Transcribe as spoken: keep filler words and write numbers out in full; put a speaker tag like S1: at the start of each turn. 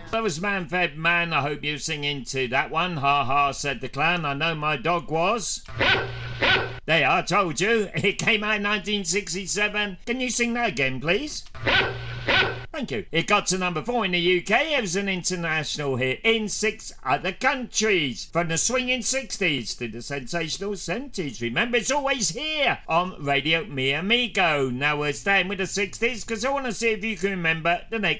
S1: That was Man Fed Man. I hope you're singing to that one. Ha ha, said the clown. I know my dog was. There, I told you. It came out in nineteen sixty-seven. Can you sing that again, please? Thank you. It got to number four in the U K. It was an international hit in six other countries. From the swinging sixties to the sensational seventies. Remember, it's always here on Radio Mi Amigo. Now we're staying with the sixties because I want to see if you can remember the next